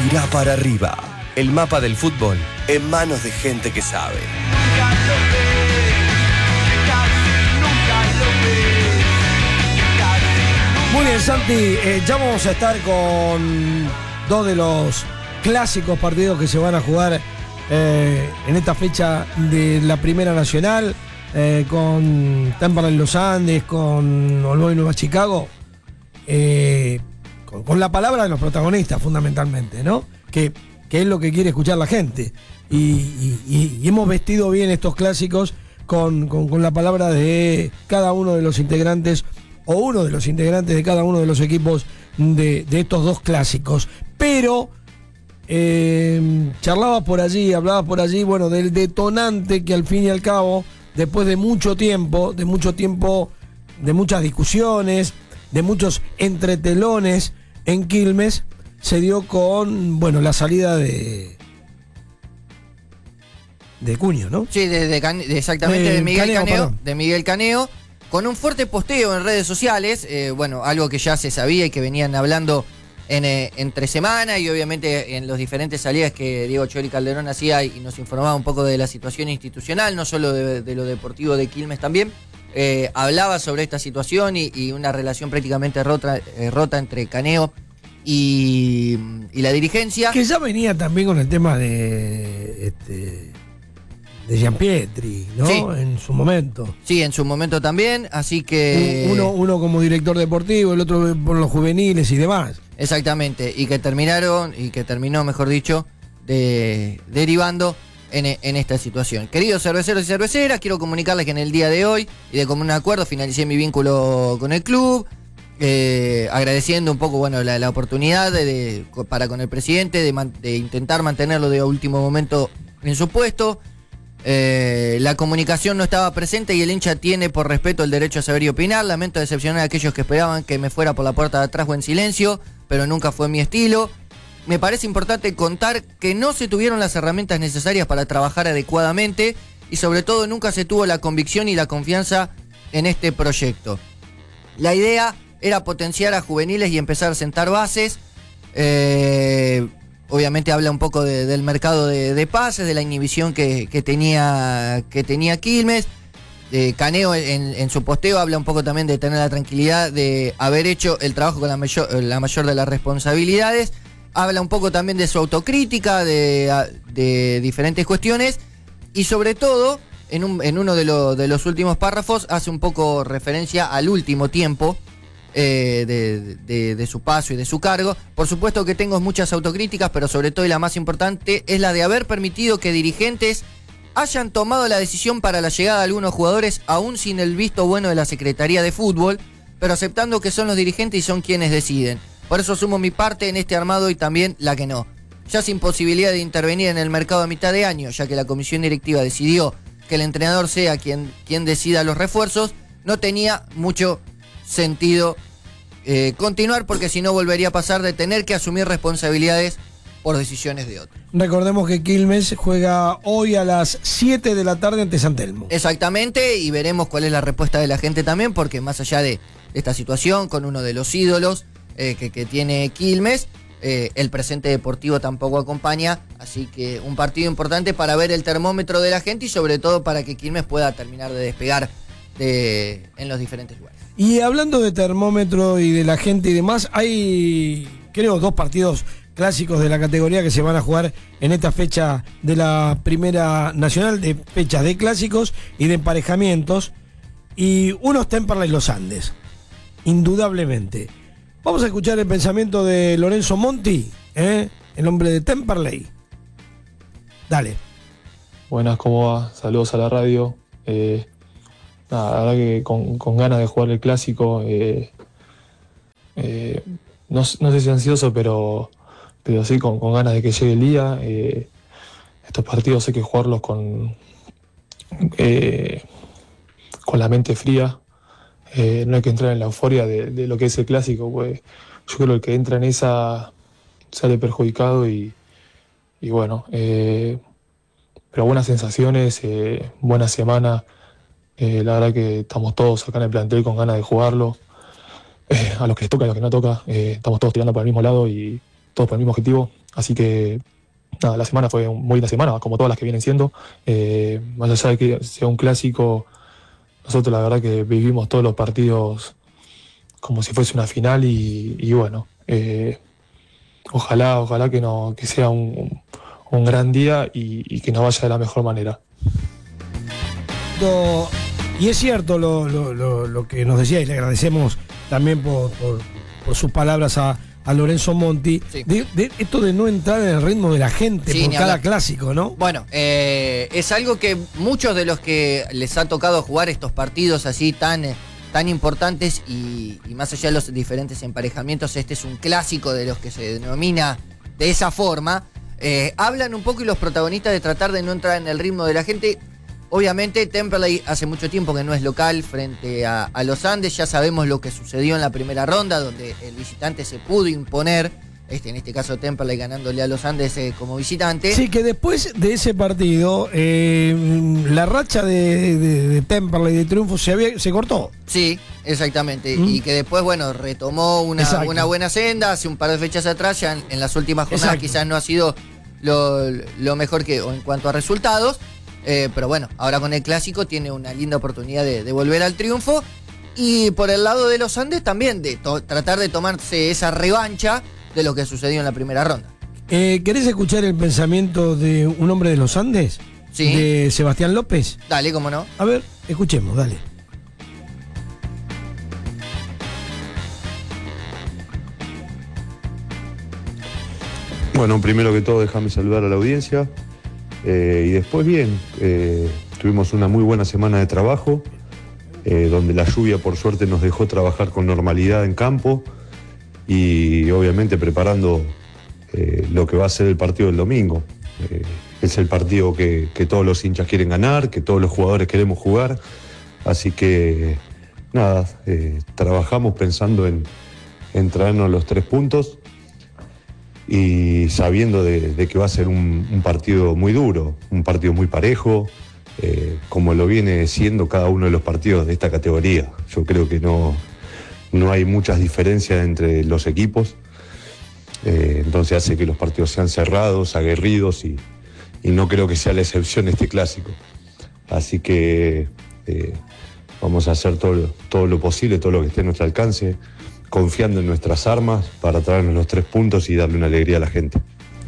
Mirá para arriba. El mapa del fútbol en manos de gente que sabe. Muy bien, Santi. Ya vamos a estar con dos de los clásicos partidos que se van a jugar en esta fecha de la Primera Nacional, con Temperley Los Andes, con All Boys Nueva Chicago, con la palabra de los protagonistas fundamentalmente, ¿no? Que es lo que quiere escuchar la gente. Y hemos vestido bien estos clásicos con la palabra de cada uno de los integrantes, o uno de los integrantes de cada uno de los equipos de estos dos clásicos. Pero hablaba por allí, bueno, del detonante que al fin y al cabo, después de mucho tiempo, de muchas discusiones, de muchos entretelones en Quilmes, se dio con, bueno, la salida de Cuño, ¿no? Sí, exactamente, de Miguel Caneo, de Miguel Caneo, con un fuerte posteo en redes sociales, bueno, algo que ya se sabía y que venían hablando entre semana, y obviamente en los diferentes salidas que Diego Chori Calderón hacía y nos informaba un poco de la situación institucional, no solo de lo deportivo de Quilmes también. Hablaba sobre esta situación y una relación prácticamente rota entre Caneo y la dirigencia. Que ya venía también con el tema de Gianpietri, ¿no? Sí. En su momento. Sí, en su momento también, así que... Uno como director deportivo, el otro por los juveniles y demás. Exactamente, y que terminó, mejor dicho, derivando en esta situación. Queridos cerveceros y cerveceras, quiero comunicarles que en el día de hoy, y de común acuerdo, finalicé mi vínculo con el club, agradeciendo un poco, bueno, la oportunidad para con el presidente de intentar mantenerlo de último momento en su puesto. La comunicación no estaba presente y el hincha tiene por respeto el derecho a saber y opinar. Lamento decepcionar a aquellos que esperaban que me fuera por la puerta de atrás o en silencio, pero nunca fue mi estilo. Me parece importante contar que no se tuvieron las herramientas necesarias para trabajar adecuadamente y sobre todo nunca se tuvo la convicción y la confianza en este proyecto. La idea era potenciar a juveniles y empezar a sentar bases. Obviamente habla un poco del mercado de pases, de la inhibición que tenía Quilmes. Caneo en su posteo habla un poco también de tener la tranquilidad de haber hecho el trabajo con la mayor de las responsabilidades. Habla un poco también de su autocrítica, de diferentes cuestiones. Y sobre todo, en uno de los últimos párrafos, hace un poco referencia al último tiempo de su paso y de su cargo. Por supuesto que tengo muchas autocríticas, pero sobre todo y la más importante es la de haber permitido que dirigentes hayan tomado la decisión para la llegada de algunos jugadores aún sin el visto bueno de la Secretaría de Fútbol, pero aceptando que son los dirigentes y son quienes deciden. Por eso asumo mi parte en este armado y también la que no. Ya sin posibilidad de intervenir en el mercado a mitad de año, ya que la comisión directiva decidió que el entrenador sea quien decida los refuerzos, no tenía mucho sentido continuar, porque si no volvería a pasar de tener que asumir responsabilidades por decisiones de otros. Recordemos que Quilmes juega hoy a las 7 de la tarde ante San Telmo. Exactamente, y veremos cuál es la respuesta de la gente también, porque más allá de esta situación, con uno de los ídolos que tiene Quilmes, el presente deportivo tampoco acompaña, así que un partido importante para ver el termómetro de la gente y sobre todo para que Quilmes pueda terminar de despegar en los diferentes lugares. Y hablando de termómetro y de la gente y demás, hay, creo, dos partidos clásicos de la categoría que se van a jugar en esta fecha de la Primera Nacional, de fechas de clásicos y de emparejamientos, y uno es Temperley Los Andes, indudablemente. Vamos a escuchar el pensamiento de Lorenzo Monti, el hombre de Temperley. Dale. Buenas, ¿cómo va? Saludos a la radio. La verdad que con ganas de jugar el clásico, no sé si ansioso, pero sí con ganas de que llegue el día. Estos partidos hay que jugarlos con la mente fría. No hay que entrar en la euforia de lo que es el clásico, pues yo creo que el que entra en esa sale perjudicado y bueno, pero buenas sensaciones, buena semana. La verdad que estamos todos acá en el plantel con ganas de jugarlo. A los que les toca y a los que no toca, estamos todos tirando para el mismo lado y todos para el mismo objetivo. Así que nada, la semana fue muy linda semana, como todas las que vienen siendo. Más allá de que sea un clásico, nosotros la verdad que vivimos todos los partidos como si fuese una final y bueno, ojalá que sea un gran día y que nos vaya de la mejor manera. Y es cierto lo que nos decía, y le agradecemos también por sus palabras a Lorenzo Monti, Sí. de esto de no entrar en el ritmo de la gente Sí, por ni cada hablar. clásico, ¿no? Bueno, es algo que muchos de los que les ha tocado jugar estos partidos así tan importantes y más allá de los diferentes emparejamientos, este es un clásico de los que se denomina de esa forma, hablan un poco y los protagonistas de tratar de no entrar en el ritmo de la gente. Obviamente Temperley hace mucho tiempo que no es local frente a los Andes, ya sabemos lo que sucedió en la primera ronda, donde el visitante se pudo imponer, en este caso Temperley ganándole a los Andes como visitante. Sí, que después de ese partido, la racha de Temperley de triunfo se cortó. Sí, exactamente, y que después, bueno, retomó Exacto. una buena senda, hace un par de fechas atrás, ya en las últimas jornadas Exacto. quizás no ha sido lo mejor que o en cuanto a resultados. Pero bueno, ahora con el clásico tiene una linda oportunidad de volver al triunfo. Y por el lado de los Andes también, de tratar de tomarse esa revancha de lo que sucedió en la primera ronda. ¿Querés escuchar el pensamiento de un hombre de los Andes? Sí. De Sebastián López. Dale, cómo no. A ver, escuchemos, dale. Bueno, primero que todo déjame saludar a la audiencia y después bien, tuvimos una muy buena semana de trabajo donde la lluvia por suerte nos dejó trabajar con normalidad en campo y obviamente preparando lo que va a ser el partido del domingo. Es el partido que todos los hinchas quieren ganar, que todos los jugadores queremos jugar, así que nada, trabajamos pensando en traernos los 3 puntos. Y sabiendo de que va a ser un partido muy duro, un partido muy parejo, como lo viene siendo cada uno de los partidos de esta categoría. Yo creo que no hay muchas diferencias entre los equipos, entonces hace que los partidos sean cerrados, aguerridos y no creo que sea la excepción este clásico. Así que vamos a hacer todo lo posible, todo lo que esté a nuestro alcance, confiando en nuestras armas para traernos los 3 puntos y darle una alegría a la gente.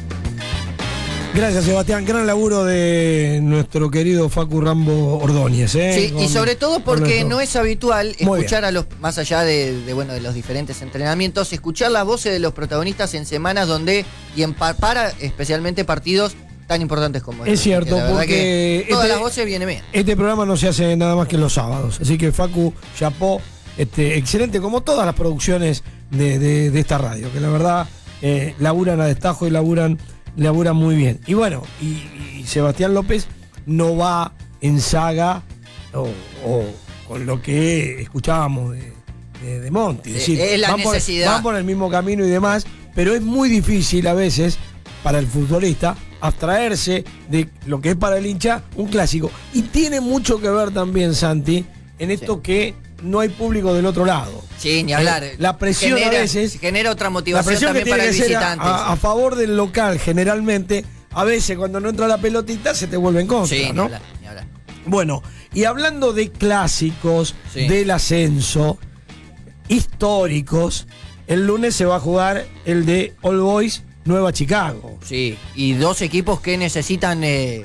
Gracias, Sebastián. Gran laburo de nuestro querido Facu Rambo Ordóñez. Sí, y sobre todo porque nuestro- no es habitual Muy escuchar a los, más allá de los diferentes entrenamientos, escuchar las voces de los protagonistas en semanas donde, para especialmente partidos tan importantes como Es cierto, la verdad porque que todas este- las voces vienen bien. Este programa no se hace nada más que los sábados. Así que Facu, chapó, excelente, como todas las producciones de esta radio, que la verdad laburan a destajo y laburan muy bien. Y bueno, y Sebastián López no va en saga o con lo que escuchábamos de Monti. Es decir, Es la van necesidad. van por el mismo camino y demás, pero es muy difícil a veces para el futbolista abstraerse de lo que es para el hincha un clásico. Y tiene mucho que ver también, Santi, en esto que no hay público del otro lado. Sí, ni hablar. La presión a veces... genera otra La motivación presión que también para tiene el que ser visitante. a favor del local, generalmente, a veces cuando no entra la pelotita se te vuelve en contra, Sí, ni ¿no? hablar, ni hablar. Bueno, y hablando de clásicos, Sí. del ascenso, históricos, el lunes se va a jugar el de All Boys Nueva Chicago. Sí, y 2 equipos que necesitan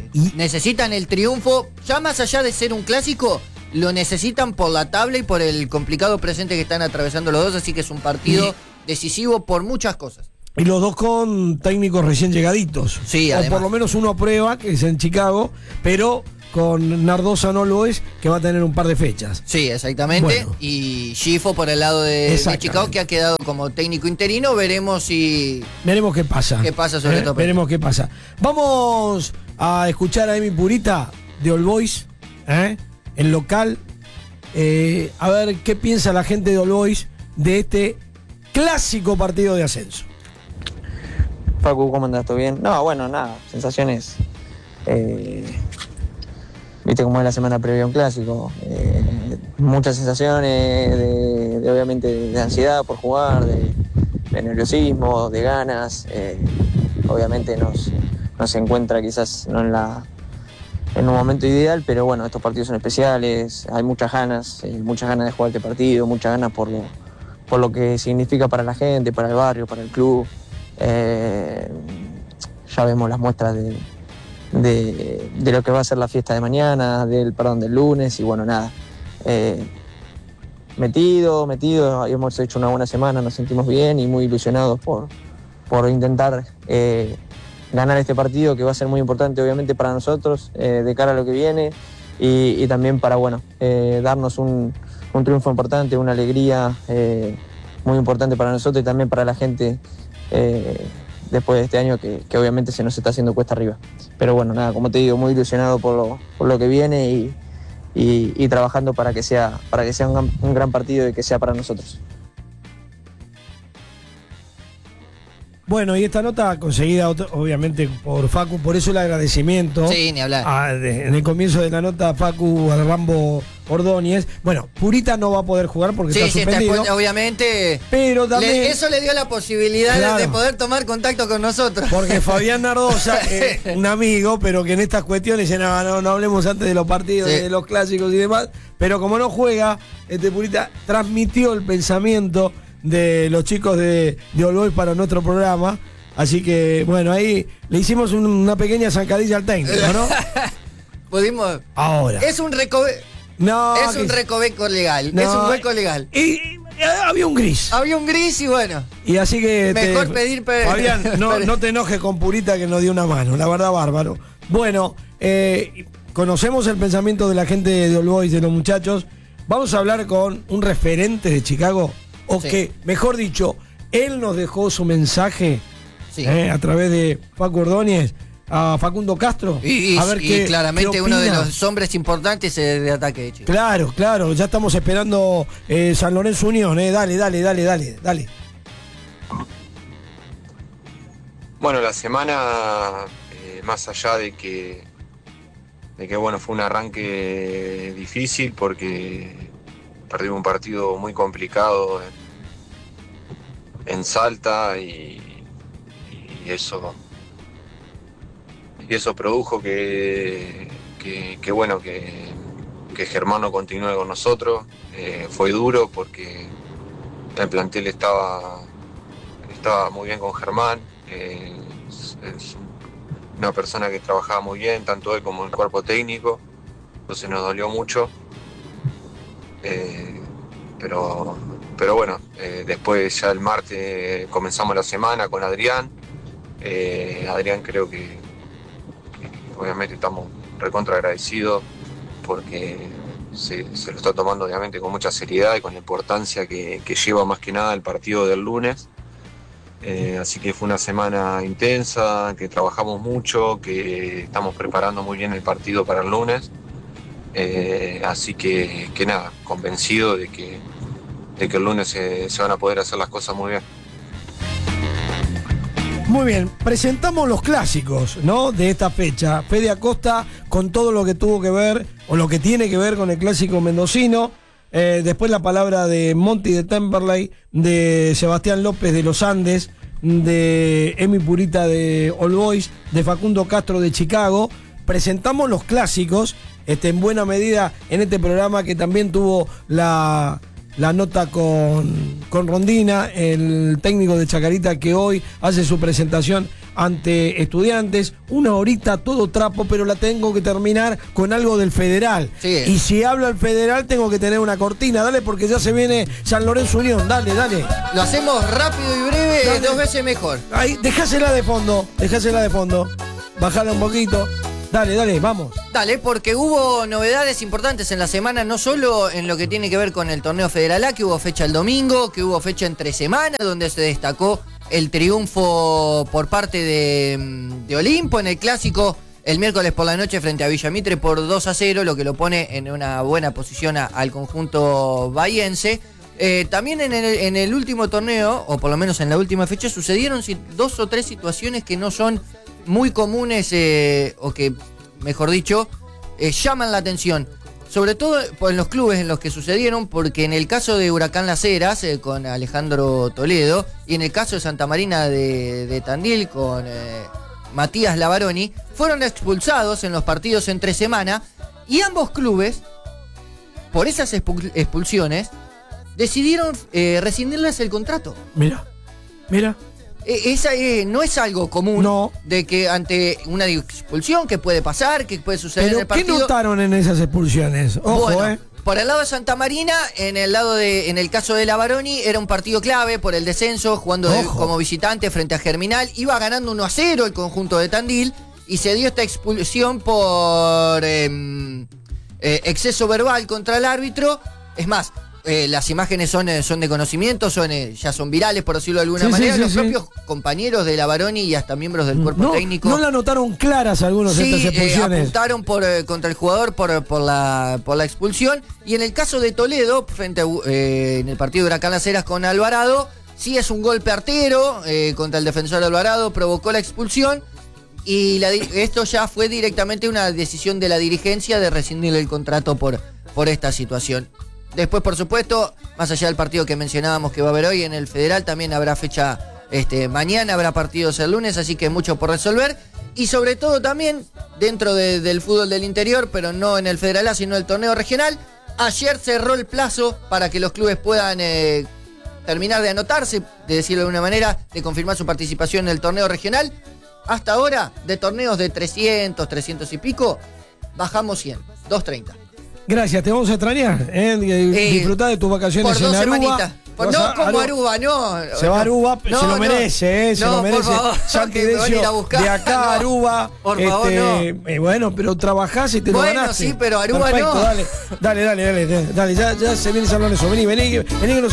el triunfo, ya más allá de ser un clásico, lo necesitan por la tabla y por el complicado presente que están atravesando los dos, así que es un partido decisivo por muchas cosas. Y los dos con técnicos recién llegaditos. Sí, o además. por lo menos uno a prueba, que es en Chicago, pero con Nardosa en All Boys, que va a tener un par de fechas. Sí, exactamente. Bueno. Y Schifo por el lado de Exactamente. Chicago, que ha quedado como técnico interino. Veremos si... Veremos qué pasa. ¿Qué pasa sobre todo? Veremos qué pasa. Vamos a escuchar a Emi Purita de All Boys, el local. A ver qué piensa la gente de All Boys de este clásico partido de ascenso. Facu, ¿cómo andás? ¿Todo bien? No, bueno, nada, sensaciones. Viste cómo es la semana previa a un clásico. Muchas sensaciones de obviamente de ansiedad por jugar, de nerviosismo, de ganas. obviamente no se encuentra quizás no en un momento ideal, pero bueno, estos partidos son especiales, hay muchas ganas de jugar este partido, muchas ganas por lo que significa para la gente, para el barrio, para el club. Ya vemos las muestras de lo que va a ser la fiesta de mañana, del lunes, y bueno, nada. Metido, hemos hecho una buena semana, nos sentimos bien y muy ilusionados por intentar ganar este partido, que va a ser muy importante obviamente para nosotros de cara a lo que viene, y también para darnos un triunfo importante, una alegría muy importante para nosotros y también para la gente después de este año que obviamente se nos está haciendo cuesta arriba. Pero bueno, nada, como te digo, muy ilusionado por lo que viene y trabajando para que sea un gran partido y que sea para nosotros. Bueno, y esta nota conseguida obviamente por Facu, por eso el agradecimiento. Sí, ni hablar. En el comienzo de la nota, Facu al Rambo Ordóñez. Bueno, Purita no va a poder jugar porque está suspendido. Está, obviamente. Pero también eso le dio la posibilidad claro, de poder tomar contacto con nosotros. Porque Fabián Nardosa, un amigo, pero que en estas cuestiones no hablemos antes de los partidos, sí, de los clásicos y demás. Pero como no juega, Purita transmitió el pensamiento de los chicos de All Boys para nuestro programa, así que bueno, ahí le hicimos una pequeña zancadilla al técnico, ¿no? Pudimos. Ahora. Es un recoveco legal. No, es un hueco legal. Y había un gris. Había un gris y bueno. Y así que mejor pedir Fabián, no te enojes con Purita que nos dio una mano, la verdad, bárbaro. Bueno, conocemos el pensamiento de la gente de All Boys, de los muchachos. Vamos a hablar con un referente de Chicago. O sí, que, mejor dicho, él nos dejó su mensaje sí, a través de Facu Ordóñez a Facundo Castro. Y claramente uno de los hombres importantes de ataque de Chicago. Claro, ya estamos esperando San Lorenzo Unión. Dale. Bueno, la semana, más allá de que bueno, fue un arranque difícil porque perdimos un partido muy complicado en Salta y eso produjo que Germán no continúe con nosotros. Fue duro porque el plantel estaba muy bien con Germán. Es una persona que trabajaba muy bien, tanto él como el cuerpo técnico, entonces nos dolió mucho. Pero bueno, después ya el martes comenzamos la semana con Adrián. Adrián creo que obviamente estamos recontra agradecidos porque se lo está tomando obviamente con mucha seriedad y con la importancia que lleva más que nada el partido del lunes. Así que fue una semana intensa, que trabajamos mucho, que estamos preparando muy bien el partido para el lunes. Así que nada, convencido de que el lunes se van a poder hacer las cosas muy bien. Muy bien, presentamos los clásicos, ¿no?, de esta fecha. Fede Acosta con todo lo que tuvo que ver, o lo que tiene que ver con el clásico mendocino. Después la palabra de Monty de Temperley, de Sebastián López de los Andes, de Emi Purita de All Boys, de Facundo Castro de Chicago. Presentamos los clásicos, en buena medida en este programa que también tuvo la nota con Rondina, el técnico de Chacarita, que hoy hace su presentación ante Estudiantes. Una horita todo trapo, pero la tengo que terminar con algo del Federal. Sí. Y si hablo al Federal tengo que tener una cortina, dale, porque ya se viene San Lorenzo Unión, dale. Lo hacemos rápido y breve, dale. 2 veces mejor. Ahí, dejásela de fondo, bajala un poquito. Dale, vamos. Dale, porque hubo novedades importantes en la semana, no solo en lo que tiene que ver con el torneo Federal A, que hubo fecha el domingo, que hubo fecha entre semana, donde se destacó el triunfo por parte de Olimpo en el clásico el miércoles por la noche frente a Villamitre por 2-0, lo que lo pone en una buena posición al conjunto bahiense. También en el último torneo, o por lo menos en la última fecha, sucedieron 2 o 3 situaciones que no son muy comunes, o que, mejor dicho, llaman la atención. sobre todo en los clubes en los que sucedieron, porque en el caso de Huracán Las Heras, con Alejandro Toledo, y en el caso de Santa Marina de Tandil, con Matías Lavaroni, fueron expulsados en los partidos entre semana, y ambos clubes, por esas expulsiones, decidieron rescindirles el contrato. Mira. Esa no es algo común, No. de que ante una expulsión que puede pasar, que puede suceder en Pero el partido. ¿qué notaron en esas expulsiones? Ojo, Bueno, por el lado de Santa Marina, en el caso de Lavaroni, era un partido clave por el descenso, jugando como visitante frente a Germinal. Iba ganando 1-0 el conjunto de Tandil y se dio esta expulsión por exceso verbal contra el árbitro. Es más, las imágenes son de conocimiento, ya son virales, por decirlo de alguna manera. Los propios compañeros de Lavaroni y hasta miembros del cuerpo técnico. No la notaron claras algunos de estas expulsiones. Apuntaron contra el jugador por la expulsión. Y en el caso de Toledo, en el partido de Huracán Las Heras con Alvarado, sí es un golpe artero contra el defensor Alvarado, provocó la expulsión. Y esto ya fue directamente una decisión de la dirigencia de rescindir el contrato por esta situación. Después, por supuesto, más allá del partido que mencionábamos que va a haber hoy en el Federal, también habrá fecha mañana, habrá partidos el lunes, así que mucho por resolver. Y sobre todo también, dentro del fútbol del interior, pero no en el Federal A, sino el torneo regional, ayer cerró el plazo para que los clubes puedan terminar de anotarse, de decirlo de alguna manera, de confirmar su participación en el torneo regional. Hasta ahora, de torneos de 300, 300 y pico, bajamos 100, 230. Gracias, te vamos a extrañar. Disfrutá de tus vacaciones por 2 en Aruba. semanitas. No como Aruba, no. Se va a Aruba, se lo merece, se lo merece. Por favor, Santi que me van a ir a Decio, buscar. de acá a Aruba. Por favor, bueno, pero trabajás y te lo ganaste. Bueno, sí, pero Aruba perfecto, no. Dale, ya se viene San Lorenzo. Vení que nos